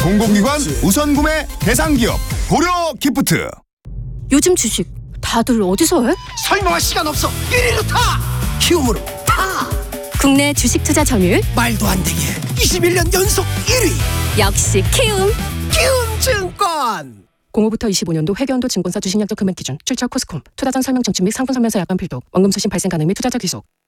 공공기관 우선구매 대상기업 고려기프트. 요즘 주식 다들 어디서 해? 설명할 시간 없어. 1위로 타. 키움으로 타. 국내 주식 투자 점유율 말도 안 되게 21년 연속 1위. 역시 키움. 키움증권. 05부터 25년도 회계연도 증권사 주식약정 금액 기준 출처 코스콤 투자전 설명 청취 및 상품 설명서 약관 필독 원금 수신 발생 가능 및 투자자 귀속.